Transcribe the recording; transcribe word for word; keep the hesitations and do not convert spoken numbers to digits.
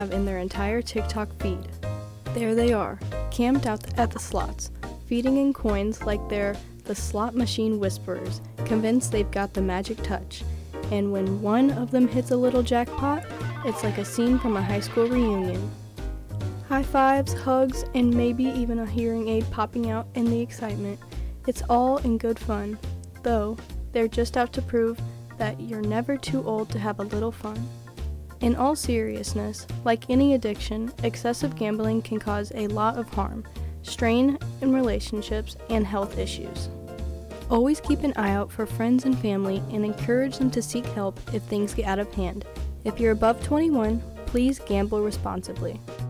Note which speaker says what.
Speaker 1: have in their entire TikTok feed. There they are, camped out at the slots, feeding in coins like they're the slot machine whisperers, convinced they've got the magic touch. And when one of them hits a little jackpot, it's like a scene from a high school reunion. High fives, hugs, and maybe even a hearing aid popping out in the excitement. It's all in good fun, though they're just out to prove that you're never too old to have a little fun. In all seriousness, like any addiction, excessive gambling can cause a lot of harm, strain in relationships, and health issues. Always keep an eye out for friends and family and encourage them to seek help if things get out of hand. If you're above twenty-one, please gamble responsibly.